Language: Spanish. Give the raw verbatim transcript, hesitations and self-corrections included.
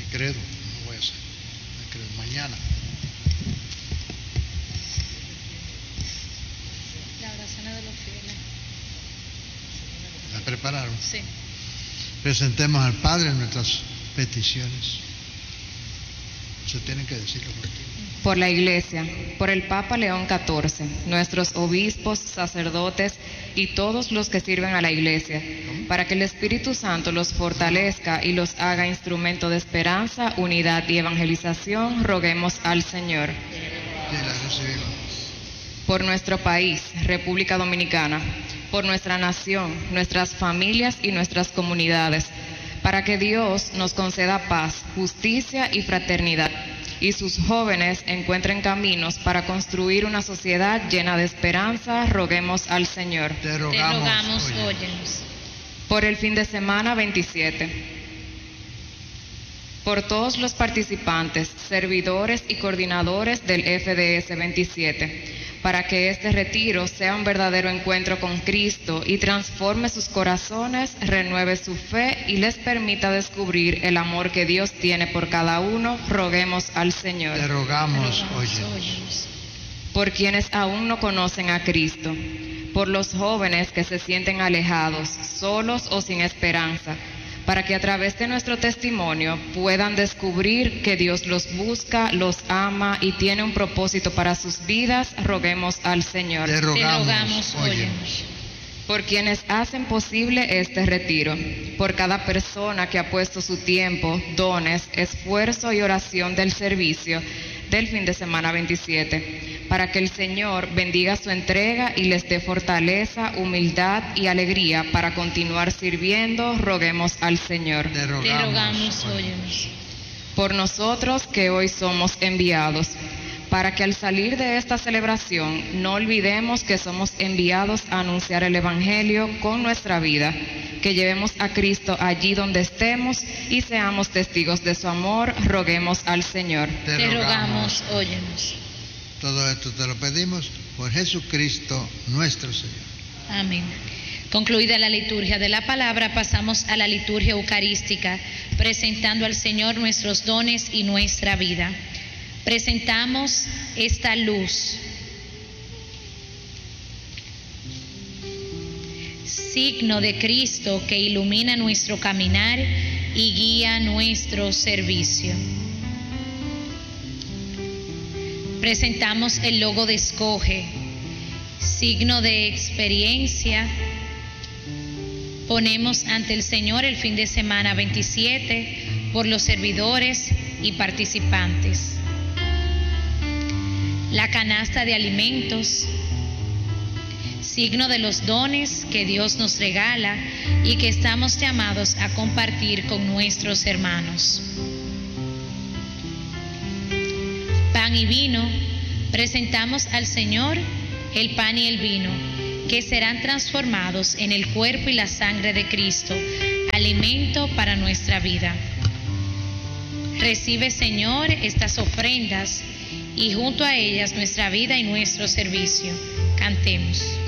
credo, no voy a hacer el credo mañana. La oración de los fieles. ¿La prepararon? Sí. Presentemos al Padre nuestras peticiones. Se tienen que decirlo por ti. Por la Iglesia, por el Papa León catorce, nuestros obispos, sacerdotes y todos los que sirven a la Iglesia, para que el Espíritu Santo los fortalezca y los haga instrumento de esperanza, unidad y evangelización, roguemos al Señor. Sí, la recibimos. Por nuestro país, República Dominicana, por nuestra nación, nuestras familias y nuestras comunidades, para que Dios nos conceda paz, justicia y fraternidad, y sus jóvenes encuentren caminos para construir una sociedad llena de esperanza, roguemos al Señor. Te rogamos, Te rogamos, oye. óyenos. Por el fin de semana veintisiete. Por todos los participantes, servidores y coordinadores del F D S veintisiete, para que este retiro sea un verdadero encuentro con Cristo y transforme sus corazones, renueve su fe y les permita descubrir el amor que Dios tiene por cada uno, roguemos al Señor. Te rogamos, Te rogamos, oye. óyenos. Por quienes aún no conocen a Cristo, por los jóvenes que se sienten alejados, solos o sin esperanza, para que a través de nuestro testimonio puedan descubrir que Dios los busca, los ama y tiene un propósito para sus vidas, roguemos al Señor. Te Te rogamos, rogamos, oye. óyenos. Por quienes hacen posible este retiro, por cada persona que ha puesto su tiempo, dones, esfuerzo y oración del servicio del fin de semana veintisiete, para que el Señor bendiga su entrega y les dé fortaleza, humildad y alegría para continuar sirviendo, roguemos al Señor. Te rogamos, Te rogamos, oye. óyenos. Por nosotros que hoy somos enviados, para que al salir de esta celebración no olvidemos que somos enviados a anunciar el Evangelio con nuestra vida, que llevemos a Cristo allí donde estemos y seamos testigos de su amor, roguemos al Señor. Te Te rogamos. rogamos, óyenos. Todo esto te lo pedimos por Jesucristo nuestro Señor. Amén. Concluida la liturgia de la palabra, pasamos a la liturgia eucarística, presentando al Señor nuestros dones y nuestra vida. Presentamos esta luz, signo de Cristo que ilumina nuestro caminar y guía nuestro servicio. Presentamos el logo de Escoge, signo de experiencia. Ponemos ante el Señor el fin de semana veintisiete por los servidores y participantes. La canasta de alimentos, signo de los dones que Dios nos regala y que estamos llamados a compartir con nuestros hermanos. Pan y vino, presentamos al Señor el pan y el vino, que serán transformados en el cuerpo y la sangre de Cristo, alimento para nuestra vida. Recibe, Señor, estas ofrendas y junto a ellas nuestra vida y nuestro servicio. Cantemos.